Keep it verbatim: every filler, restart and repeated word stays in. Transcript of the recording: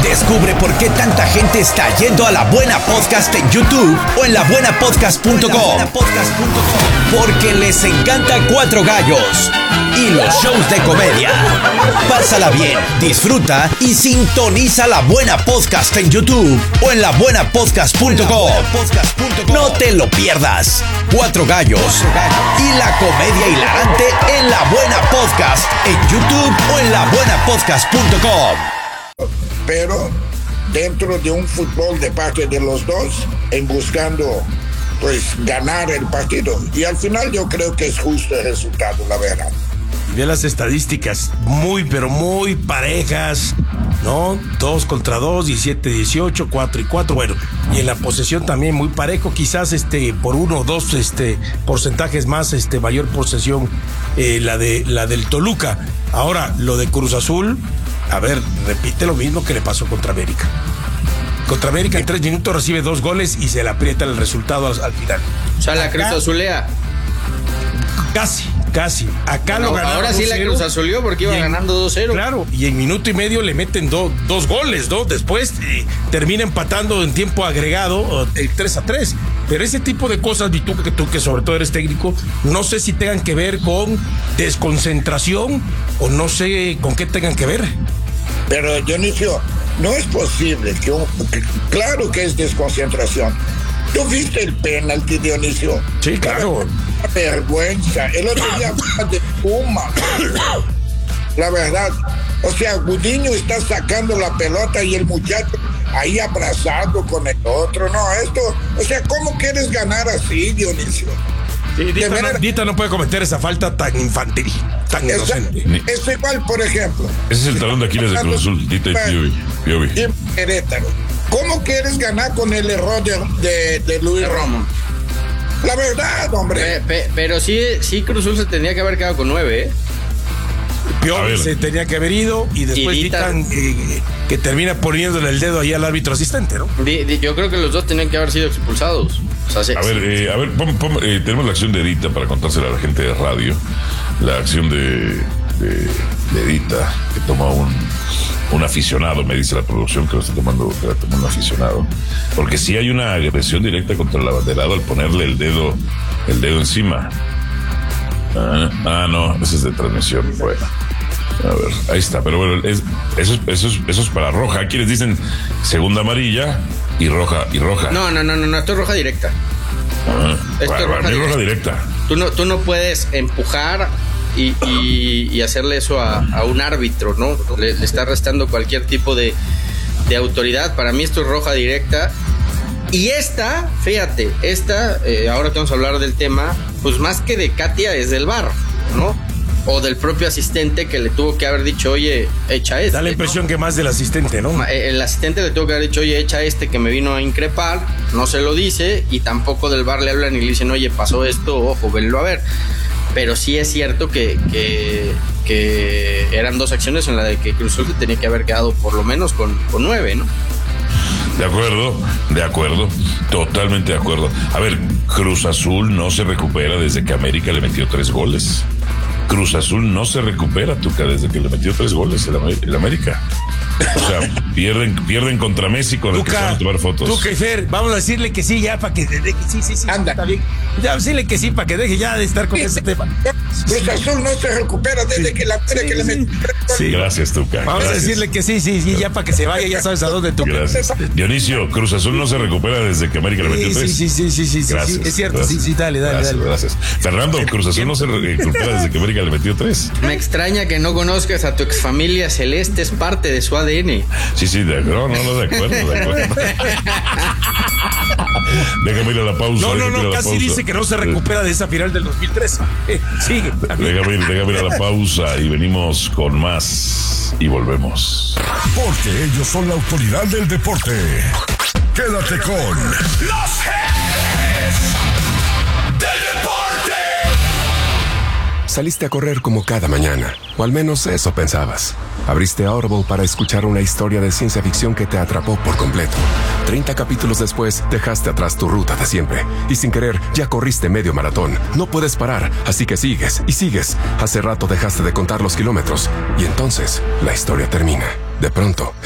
Descubre por qué tanta gente está yendo a La Buena Podcast en YouTube o en la buena podcast punto com. Porque les encanta Cuatro Gallos y los shows de comedia. Pásala bien, disfruta y sintoniza La Buena Podcast en YouTube o en la buena podcast punto com. No te lo pierdas. Cuatro Gallos y la comedia hilarante en La Buena Podcast en YouTube o en la buena podcast punto com. Pero dentro de un fútbol de parte de los dos, en buscando pues ganar el partido, y al final yo creo que es justo el resultado, la verdad. Ve las estadísticas, muy pero muy parejas, ¿no? Dos contra dos, diecisiete dieciocho, cuatro y cuatro, bueno, y en la posesión también muy parejo, quizás este por uno o dos este porcentajes más, este mayor posesión eh, la de la del Toluca. Ahora, lo de Cruz Azul, a ver, repite lo mismo que le pasó contra América. Contra América en tres minutos recibe dos goles y se le aprieta el resultado al, al final. O sea, la Cruz Azulea. Casi, casi. Acá bueno, lo ganaron. Ahora sí la Cruz Azulió porque iba en, ganando dos cero. Claro, y en minuto y medio le meten do, dos goles, ¿no? Después eh, termina empatando en tiempo agregado el tres a tres. Pero ese tipo de cosas, y tú que, tú que sobre todo eres técnico, no sé si tengan que ver con desconcentración o no sé con qué tengan que ver. Pero Dionisio, no es posible que, un, que claro que es desconcentración. ¿Tú viste el penalti, Dionisio? Sí, claro. La vergüenza. El otro día de Puma. La verdad. O sea, Gudiño está sacando la pelota y el muchacho ahí abrazado con el otro. No, esto, o sea, ¿cómo quieres ganar así, Dionisio? Sí, Dita, manera, no, Dita no puede cometer esa falta tan infantil, tan inocente. Es igual, por ejemplo. Ese es el talón de Aquiles de Cruz Azul, Dita y Piovi. Piovi. Y Querétaro. ¿Cómo quieres ganar con el error de, de, de Luis Romo? La verdad, hombre. Pe, pe, pero sí, sí, Cruz Azul se tendría que haber quedado con nueve, ¿eh? Piovi se tenía que haber ido y después y Dita, Dita eh, que termina poniéndole el dedo ahí al árbitro asistente, ¿no? Di, di, yo creo que los dos tenían que haber sido expulsados. O sea, sí, a ver, eh, a ver, pom, pom, eh, tenemos la acción de Dita para contársela a la gente de radio. La acción de, de, de Dita que toma un, un aficionado, me dice la producción que lo está tomando, que la toma un aficionado. Porque sí hay una agresión directa contra el abanderado al ponerle el dedo, el dedo encima. Ah, ah, no, ese es de transmisión. Bueno, a ver, ahí está. Pero bueno, es, eso, es, eso, es, eso es para roja. Aquí les dicen segunda amarilla y roja y roja. No, no, no, no, no esto es roja directa. Ah, esto para, es roja, para directa. roja directa. Tú no, tú no puedes empujar y, y, y hacerle eso a, a un árbitro, ¿no? Le, le está restando cualquier tipo de, de autoridad. Para mí esto es roja directa. Y esta, fíjate, esta, eh, ahora que vamos a hablar del tema, pues más que de Katia es del V A R, ¿no? O del propio asistente que le tuvo que haber dicho, oye, echa este. Da la impresión, ¿no? Que más del asistente, ¿no? El asistente le tuvo que haber dicho, oye, echa este que me vino a increpar, no se lo dice, y tampoco del V A R le hablan y le dicen, oye, pasó esto, ojo, venlo a ver. Pero sí es cierto que, que, que eran dos acciones en las de que Cruz Azul tenía que haber quedado por lo menos con, con nueve, ¿no? De acuerdo, de acuerdo, totalmente de acuerdo. A ver, Cruz Azul no se recupera desde que América le metió tres goles. Cruz Azul no se recupera, Tuca, desde que le metió tres goles el América. O sea, pierden, pierden contra Messi con el que se van a tomar fotos. Tuca y Fer, vamos a decirle que sí ya para que deje, sí, sí, sí, anda, está bien. Ya decirle que sí para que deje ya de estar con sí, ese tema. Cruz Azul no se recupera desde sí, que la sí, que le metió tres goles. Sí, gracias, Tuca. Vamos gracias. a decirle que sí, sí, sí, ya para que se vaya, ya sabes a dónde, Tuca. Gracias. Dionisio, Cruz Azul no se recupera desde que América le metió tres. Sí, sí, sí, sí, sí, gracias, sí, es cierto, gracias, sí, sí, dale, dale, gracias, dale. Gracias. Fernando, Cruz Azul no se recupera desde que América le metió tres. Me extraña que no conozcas a tu exfamilia celeste, es parte de su A D N. Sí, sí, de acuerdo, no, no, de acuerdo, de acuerdo. Déjame ir a la pausa. No, no, no, casi pausa. dice que no se recupera de esa final del dos mil tres. Eh, sigue. Déjame ir, déjame ir a la pausa y venimos con más y volvemos. Porque ellos son la autoridad del deporte. Quédate con los Jefes del Deporte. Saliste a correr como cada mañana, o al menos eso pensabas. Abriste Audible para escuchar una historia de ciencia ficción que te atrapó por completo. treinta capítulos después, dejaste atrás tu ruta de siempre. Y sin querer, ya corriste medio maratón. No puedes parar, así que sigues y sigues. Hace rato dejaste de contar los kilómetros. Y entonces, la historia termina. De pronto,